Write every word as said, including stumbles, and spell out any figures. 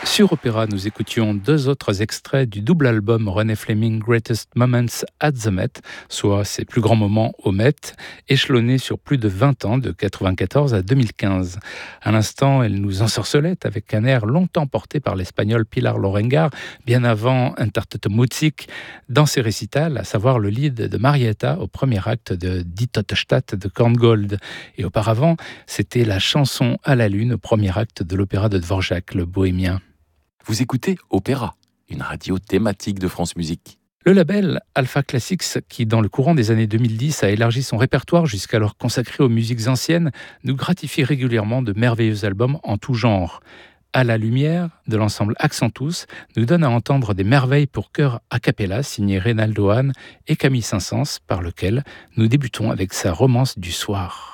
Sur Opéra, nous écoutions deux autres extraits du double album René Fleming Greatest Moments at the Met, soit ses plus grands moments au Met, échelonnés sur plus de vingt ans, de quatre-vingt-quatorze à deux mille quinze. À l'instant, elle nous ensorcelait avec un air longtemps porté par l'espagnol Pilar Lorengar, bien avant Entartete Musik, dans ses récitals, à savoir le lead de Marietta au premier acte de Die Tote Stadt de Korngold. Et auparavant, c'était la chanson à la lune au premier acte de l'opéra de Dvorak, le Bohémien. Vous écoutez Opéra, une radio thématique de France Musique. Le label Alpha Classics, qui dans le courant des années deux mille dix a élargi son répertoire jusqu'alors consacré aux musiques anciennes, nous gratifie régulièrement de merveilleux albums en tout genre. À la lumière de l'ensemble Accentus nous donne à entendre des merveilles pour chœur a cappella signé Reynaldo Hahn et Camille Saint-Saëns, par lequel nous débutons avec sa Romance du soir.